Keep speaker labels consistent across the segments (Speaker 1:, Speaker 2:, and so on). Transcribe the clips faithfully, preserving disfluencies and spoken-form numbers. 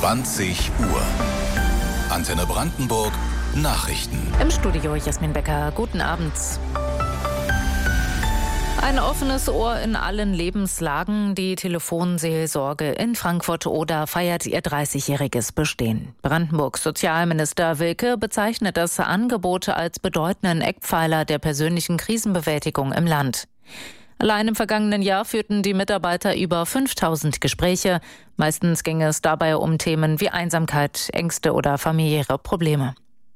Speaker 1: zwanzig Uhr. Antenne Brandenburg Nachrichten.
Speaker 2: Im Studio Jasmin Becker. Guten Abend. Ein offenes Ohr in allen Lebenslagen. Die Telefonseelsorge in Frankfurt-Oder feiert ihr dreißigjähriges Bestehen. Brandenburgs Sozialminister Wilke bezeichnet das Angebot als bedeutenden Eckpfeiler der persönlichen Krisenbewältigung im Land. Allein im vergangenen Jahr führten die Mitarbeiter über fünftausend Gespräche. Meistens ging es dabei um Themen wie Einsamkeit, Ängste oder familiäre Probleme.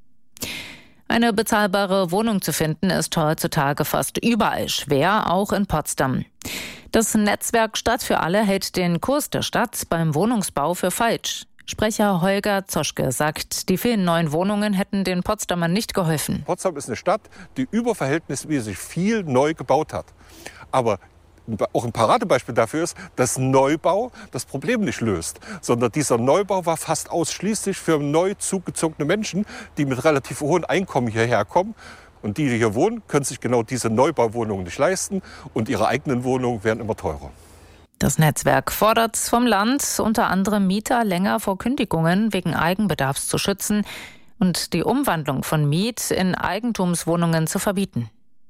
Speaker 2: Eine bezahlbare Wohnung zu finden, ist heutzutage fast überall schwer, auch in Potsdam. Das Netzwerk Stadt für alle hält den Kurs der Stadt beim Wohnungsbau für falsch. Sprecher Holger Zoschke sagt, die vielen neuen Wohnungen hätten den Potsdamern nicht geholfen.
Speaker 3: Potsdam ist eine Stadt, die überverhältnismäßig viel neu gebaut hat. Aber auch ein Paradebeispiel dafür ist, dass Neubau das Problem nicht löst, sondern dieser Neubau war fast ausschließlich für neu zugezogene Menschen, die mit relativ hohen Einkommen hierher kommen. Und die, die hier wohnen, können sich genau diese Neubauwohnungen nicht leisten und ihre eigenen Wohnungen werden immer teurer.
Speaker 2: Das Netzwerk fordert vom Land, unter anderem Mieter länger vor Kündigungen wegen Eigenbedarfs zu schützen und die Umwandlung von Miet- in Eigentumswohnungen zu verbieten.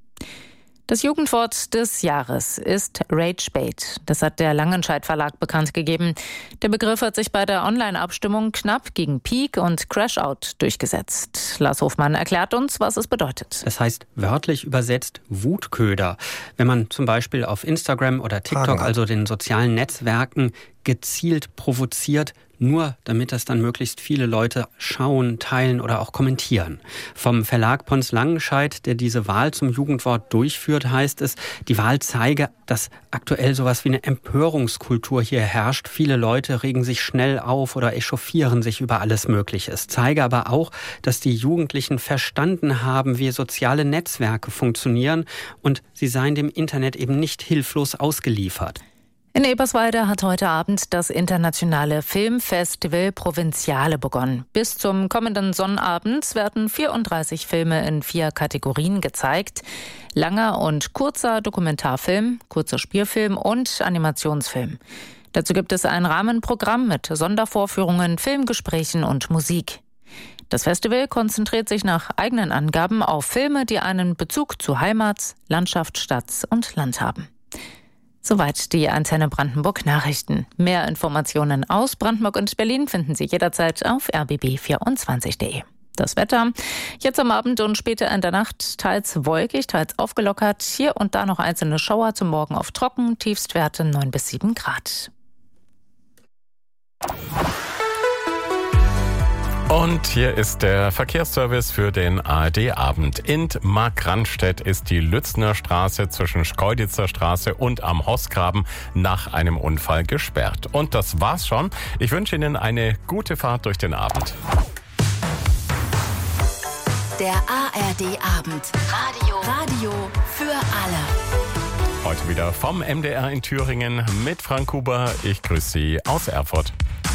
Speaker 2: Das Jugendwort des Jahres ist Ragebait. Das hat der Langenscheidt Verlag bekannt gegeben. Der Begriff hat sich bei der Online-Abstimmung knapp gegen Peak und Crashout durchgesetzt. Lars Hofmann erklärt uns, was es bedeutet.
Speaker 4: Das heißt wörtlich übersetzt Wutköder. Wenn man zum Beispiel auf Instagram oder TikTok, also den sozialen Netzwerken, gezielt provoziert, nur damit das dann möglichst viele Leute schauen, teilen oder auch kommentieren. Vom Verlag Pons Langenscheidt, der diese Wahl zum Jugendwort durchführt, heißt es, die Wahl zeige, dass aktuell sowas wie eine Empörungskultur hier herrscht. Viele Leute regen sich schnell auf oder echauffieren sich über alles Mögliche. Es zeige aber auch, dass die Jugendlichen verstanden haben, wie soziale Netzwerke funktionieren und sie seien dem Internet eben nicht hilflos ausgeliefert.
Speaker 2: In Eberswalde hat heute Abend das internationale Filmfestival Provinziale begonnen. Bis zum kommenden Sonnabend werden vierunddreißig Filme in vier Kategorien gezeigt. Langer und kurzer Dokumentarfilm, kurzer Spielfilm und Animationsfilm. Dazu gibt es ein Rahmenprogramm mit Sondervorführungen, Filmgesprächen und Musik. Das Festival konzentriert sich nach eigenen Angaben auf Filme, die einen Bezug zu Heimat, Landschaft, Stadt und Land haben. Soweit die Antenne Brandenburg Nachrichten. Mehr Informationen aus Brandenburg und Berlin finden Sie jederzeit auf r b b vierundzwanzig punkt d e. Das Wetter jetzt am Abend und später in der Nacht teils wolkig, teils aufgelockert. Hier und da noch einzelne Schauer, zum Morgen auf trocken, Tiefstwerte neun bis sieben Grad.
Speaker 5: Und hier ist der Verkehrsservice für den A R D-Abend. In Markranstädt ist die Lützner Straße zwischen Schkeuditzer Straße und am Hossgraben nach einem Unfall gesperrt. Und das war's schon. Ich wünsche Ihnen eine gute Fahrt durch den Abend.
Speaker 6: Der A R D-Abend. Radio. Radio für alle.
Speaker 5: Heute wieder vom M D R in Thüringen mit Frank Huber. Ich grüße Sie aus Erfurt.